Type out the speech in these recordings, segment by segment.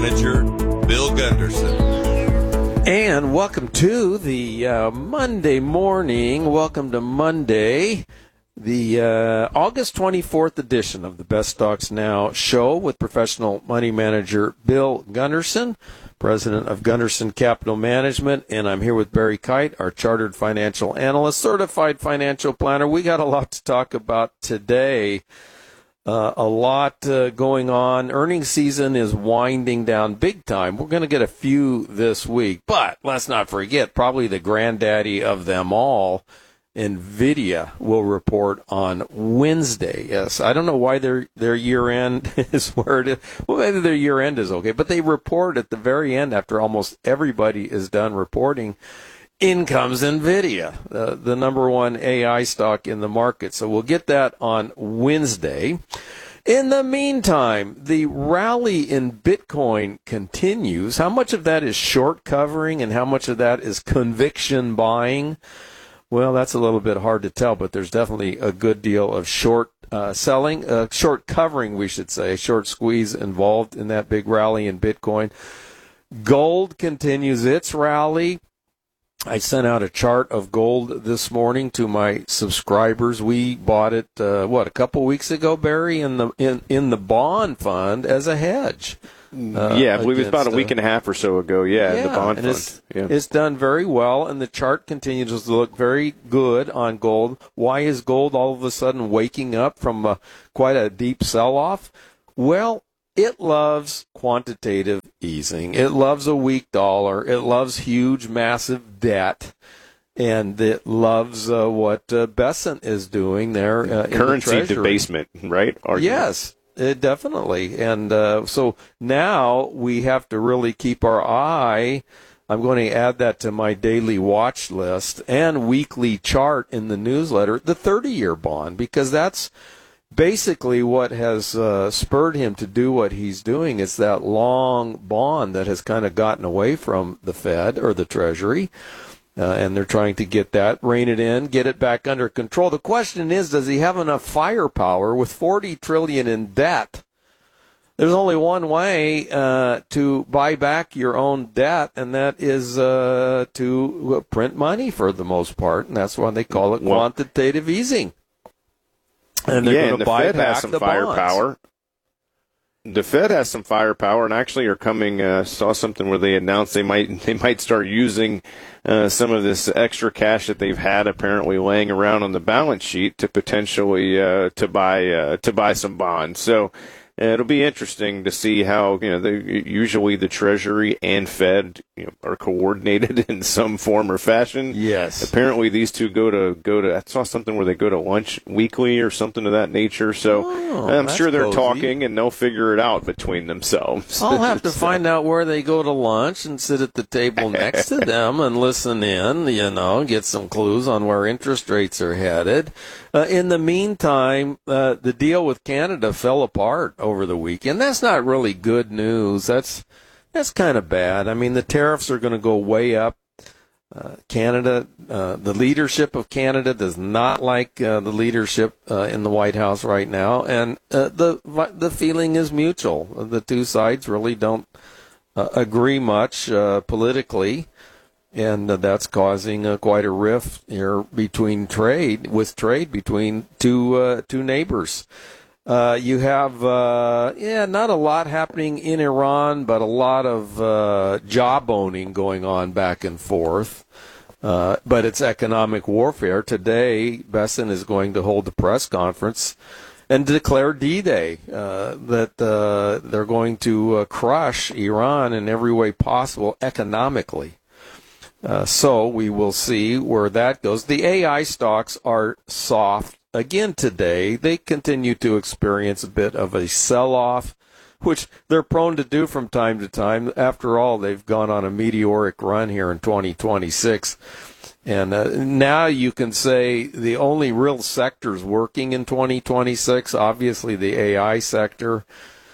Manager Bill Gunderson. And welcome to the Monday morning. Welcome to Monday, the August 24th edition of the Best Stocks Now show with professional money manager Bill Gunderson, president of Gunderson Capital Management. And I'm here with Barry Kite, our chartered financial analyst, certified financial planner. We got a lot to talk about today. A lot going on. Earnings season is winding down big time. We're going to get a few this week, but let's not forget, probably the granddaddy of them all, NVIDIA, will report on Wednesday. Yes, I don't know why their year-end is where it is. Well, maybe their year-end is okay, but they report at the very end after almost everybody is done reporting. In comes NVIDIA, the number one AI stock in the market. So we'll get that on Wednesday. In the meantime, the rally in Bitcoin continues. How much of that is short covering and how much of that is conviction buying? Well, that's a little bit hard to tell, but there's definitely a good deal of short selling, short covering, we should say, short squeeze involved in that big rally in Bitcoin. Gold continues its rally. I sent out a chart of gold this morning to my subscribers. We bought it, a couple weeks ago, Barry, in the bond fund as a hedge. I believe it's about a week and a half or so ago. In the bond fund. It's done very well, and the chart continues to look very good on gold. Why is gold all of a sudden waking up from quite a deep sell-off? Well, it loves quantitative easing. It loves a weak dollar. It loves huge, massive debt. And it loves what Bessent is doing there in currency the Treasury. Debasement, right? Argument. Yes, definitely. And so now we have to really keep our eye. I'm going to add that to my daily watch list and weekly chart in the newsletter, the 30-year bond, because that's basically what has spurred him to do what he's doing. It's that long bond that has kind of gotten away from the Fed or the Treasury, and they're trying to get that, rein it in, get it back under control. The question is, does he have enough firepower with $40 trillion in debt? There's only one way to buy back your own debt, and that is to print money for the most part, and that's why they call it quantitative easing. And they're going to buy Fed back has some the firepower. bonds. The Fed has some firepower, and actually are coming. Saw something where they announced they might start using some of this extra cash that they've had apparently laying around on the balance sheet to potentially to buy some bonds. So. It'll be interesting to see how usually the Treasury and Fed are coordinated in some form or fashion. Yes. Apparently these two go to. I saw something where they go to lunch weekly or something of that nature. So I'm sure they're cozy. Talking and they'll figure it out between themselves. I'll have to find out where they go to lunch and sit at the table next to them and listen in. Get some clues on where interest rates are headed. In the meantime, the deal with Canada fell apart over the weekend. That's not really good news. That's kind of bad. I mean, the tariffs are going to go way up. Canada, the leadership of Canada does not like the leadership in the White House right now, and the feeling is mutual. The two sides really don't agree much politically. And that's causing quite a rift here between trade between two neighbors. You have not a lot happening in Iran, but a lot of jawboning going on back and forth. But it's economic warfare. Today, Bessent is going to hold a press conference and declare D-Day, that they're going to crush Iran in every way possible economically. So we will see where that goes. The AI stocks are soft again today. They continue to experience a bit of a sell-off, which they're prone to do from time to time. After all, they've gone on a meteoric run here in 2026. And now you can say the only real sectors working in 2026, obviously the AI sector,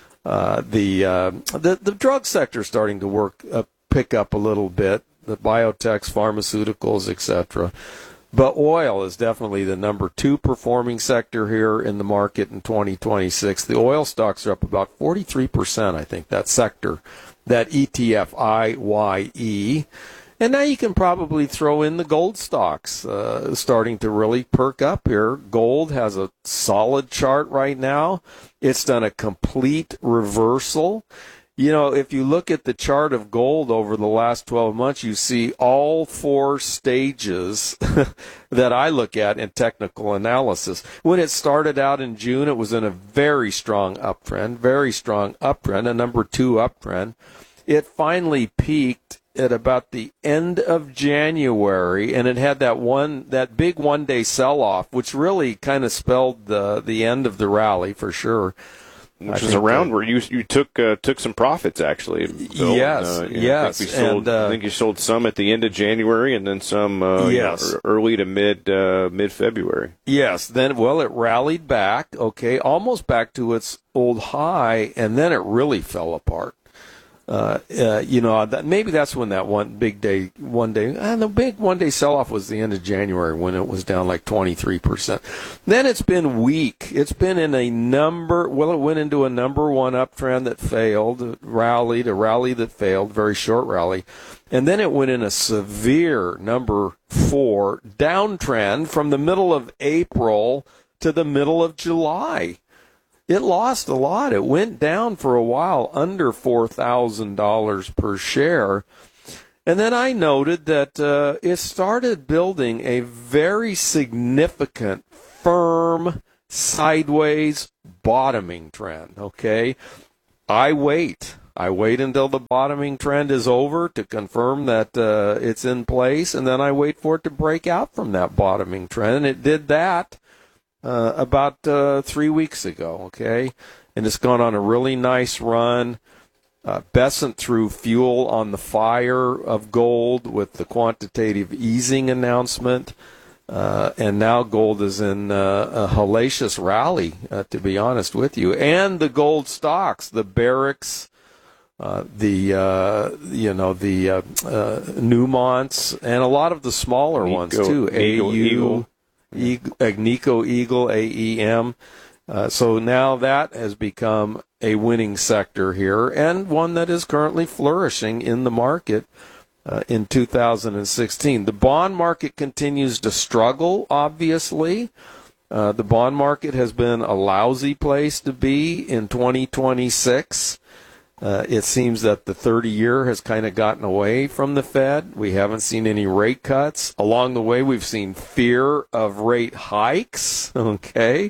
the drug sector is starting to pick up a little bit. The biotechs, pharmaceuticals, etc. But oil is definitely the number 2 performing sector here in the market in 2026. The oil stocks are up about 43%, I think, that sector that ETF IYE. And now you can probably throw in the gold stocks, starting to really perk up here. Gold has a solid chart right now. It's done a complete reversal. You know, if you look at the chart of gold over the last 12 months, you see all four stages that I look at in technical analysis. When it started out in June, it was in a very strong uptrend, a number 2 uptrend. It finally peaked at about the end of January, and it had that big one-day sell-off, which really kind of spelled the end of the rally for sure. Which was around where you took some profits, actually, Bill. Yes. I think you sold some at the end of January and then some early to mid-February. Yes. Then, it rallied back, almost back to its old high, and then it really fell apart. Maybe that's when that the big one-day sell-off was the end of January when it was down like 23%. Then it's been weak. It's been in it went into a number 1 uptrend that failed, a rally that failed, very short rally. And then it went in a severe number 4 downtrend from the middle of April to the middle of July. It lost a lot. It went down for a while under $4,000 per share. And then I noted that it started building a very significant, firm, sideways bottoming trend, I wait until the bottoming trend is over to confirm that it's in place, and then I wait for it to break out from that bottoming trend. And it did that about 3 weeks ago, and it's gone on a really nice run. Besant threw fuel on the fire of gold with the quantitative easing announcement, and now gold is in a hellacious rally, to be honest with you. And the gold stocks, the Barricks, the Newmonts, and a lot of the smaller ones too, Agnico Eagle, AEM. So now that has become a winning sector here, and one that is currently flourishing in the market in 2016. The bond market continues to struggle, obviously. The bond market has been a lousy place to be in 2026. It seems that the 30-year has kind of gotten away from the Fed. We haven't seen any rate cuts. Along the way, we've seen fear of rate hikes, because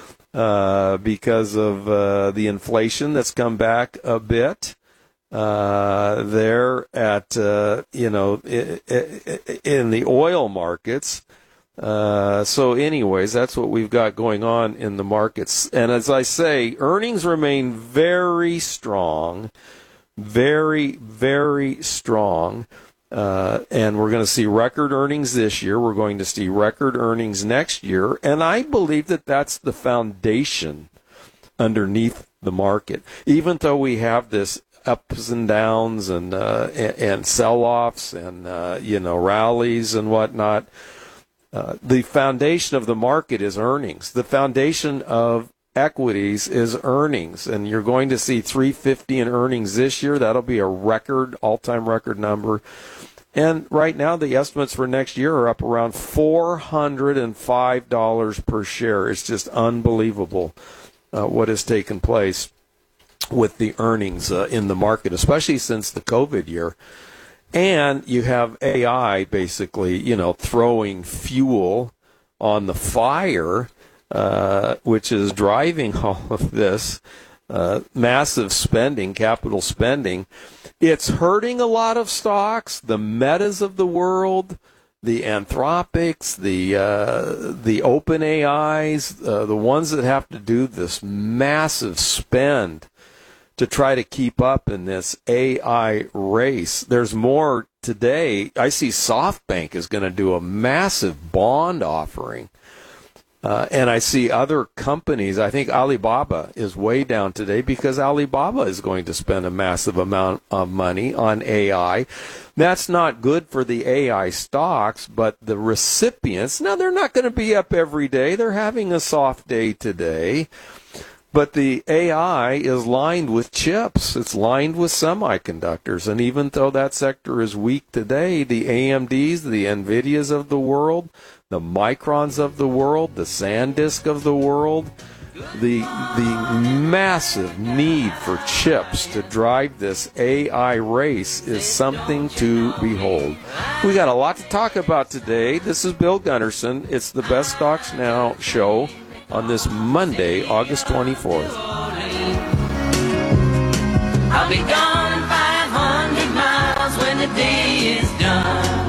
of the inflation that's come back a bit there at, in the oil markets. So anyways, that's what we've got going on in the markets. And as I say, earnings remain very strong, very, very strong. And we're going to see record earnings this year. We're going to see record earnings next year. And I believe that that's the foundation underneath the market. Even though we have this ups and downs and sell-offs and, rallies and whatnot, the foundation of the market is earnings. The foundation of equities is earnings, and you're going to see 350 in earnings this year. That'll be a record, all-time record number. And right now, the estimates for next year are up around $405 per share. It's just unbelievable what has taken place with the earnings in the market, especially since the COVID year. And you have AI basically, throwing fuel on the fire, which is driving all of this massive spending, capital spending. It's hurting a lot of stocks, the Metas of the world, the Anthropics, the OpenAIs, the ones that have to do this massive spend to try to keep up in this AI race. There's more today. I see SoftBank is going to do a massive bond offering. And I see other companies. I think Alibaba is way down today because Alibaba is going to spend a massive amount of money on AI. That's not good for the AI stocks, but the recipients, now they're not going to be up every day. They're having a soft day today. But the AI is lined with chips. It's lined with semiconductors. And even though that sector is weak today, the AMDs, the NVIDIAs of the world, the Microns of the world, the SanDisk of the world, the massive need for chips to drive this AI race is something to behold. We got a lot to talk about today. This is Bill Gunderson. It's the Best Stocks Now show on this Monday, August 24th. I'll be gone 500 miles when the day is done.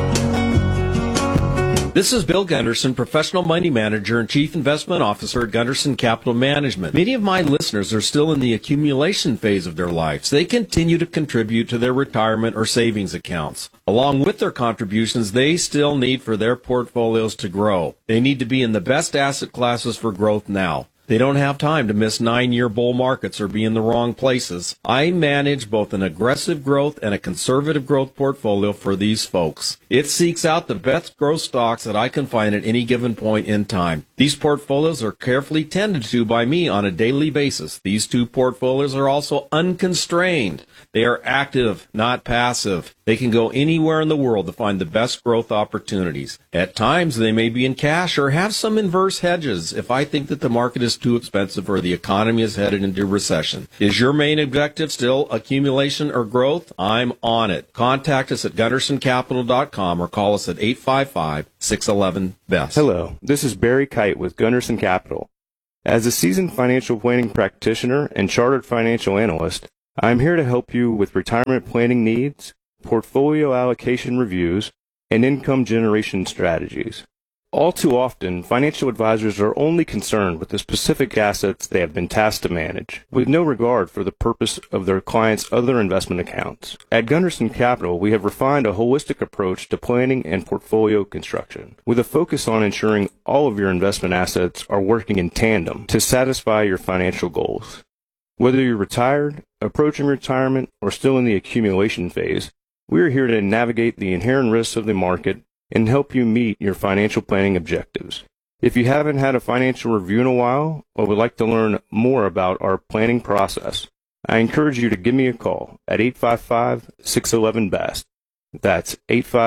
This is Bill Gunderson, professional money manager and chief investment officer at Gunderson Capital Management. Many of my listeners are still in the accumulation phase of their lives. They continue to contribute to their retirement or savings accounts. Along with their contributions, they still need for their portfolios to grow. They need to be in the best asset classes for growth now. They don't have time to miss 9-year bull markets or be in the wrong places. I manage both an aggressive growth and a conservative growth portfolio for these folks. It seeks out the best growth stocks that I can find at any given point in time. These portfolios are carefully tended to by me on a daily basis. These two portfolios are also unconstrained. They are active, not passive. They can go anywhere in the world to find the best growth opportunities. At times, they may be in cash or have some inverse hedges if I think that the market is too expensive or the economy is headed into recession. Is your main objective still accumulation or growth? I'm on it. Contact us at GundersonCapital.com or call us at 855-611-BEST. Hello, this is Barry Kite with Gunderson Capital. As a seasoned financial planning practitioner and chartered financial analyst, I'm here to help you with retirement planning needs, portfolio allocation reviews, and income generation strategies. All too often, financial advisors are only concerned with the specific assets they have been tasked to manage, with no regard for the purpose of their clients' other investment accounts. At Gunderson Capital, we have refined a holistic approach to planning and portfolio construction, with a focus on ensuring all of your investment assets are working in tandem to satisfy your financial goals. Whether you're retired, approaching retirement, or still in the accumulation phase, we are here to navigate the inherent risks of the market and help you meet your financial planning objectives. If you haven't had a financial review in a while or would like to learn more about our planning process, I encourage you to give me a call at 855-611-BEST. That's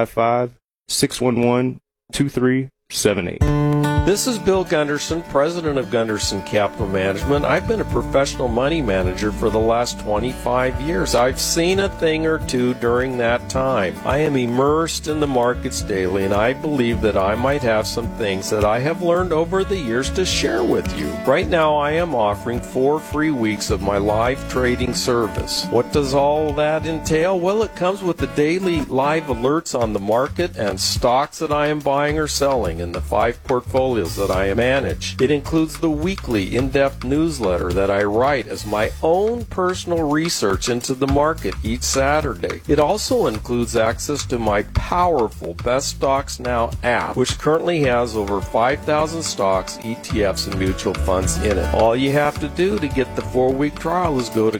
855-611-2378. This is Bill Gunderson, president of Gunderson Capital Management. I've been a professional money manager for the last 25 years. I've seen a thing or two during that time. I am immersed in the markets daily, and I believe that I might have some things that I have learned over the years to share with you. Right now, I am offering 4 free weeks of my live trading service. What does all that entail? Well, it comes with the daily live alerts on the market and stocks that I am buying or selling in the 5 portfolios that I manage. It includes the weekly in-depth newsletter that I write as my own personal research into the market each Saturday. It also includes access to my powerful Best Stocks Now app, which currently has over 5,000 stocks, ETFs, and mutual funds in it. All you have to do to get the 4-week trial is go to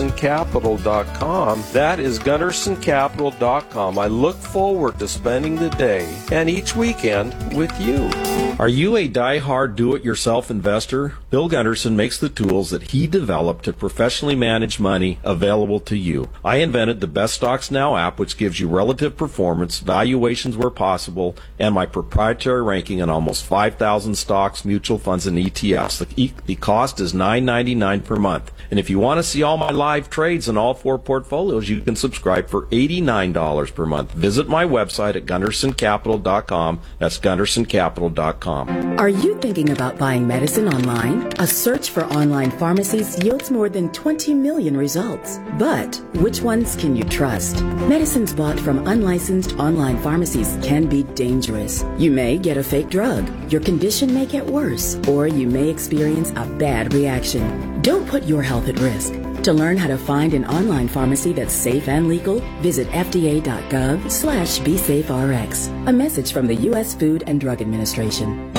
GundersonCapital.com. That is GundersonCapital.com. I look forward to spending the day and each weekend with you. Are you a die-hard do-it-yourself investor? Bill Gunderson makes the tools that he developed to professionally manage money available to you. I invented the Best Stocks Now app, which gives you relative performance, valuations where possible, and my proprietary ranking on almost 5,000 stocks, mutual funds, and ETFs. The cost is $9.99 per month. And if you want to see all my live trades in all 4 portfolios, you can subscribe for $89 per month. Visit my website at GundersonCapital.com. That's GundersonCapital.com. Are you thinking about buying medicine online? A search for online pharmacies yields more than 20 million results. But which ones can you trust? Medicines bought from unlicensed online pharmacies can be dangerous. You may get a fake drug, your condition may get worse, or you may experience a bad reaction. Don't put your health at risk. To learn how to find an online pharmacy that's safe and legal, visit fda.gov/BeSafeRx. A message from the U.S. Food and Drug Administration.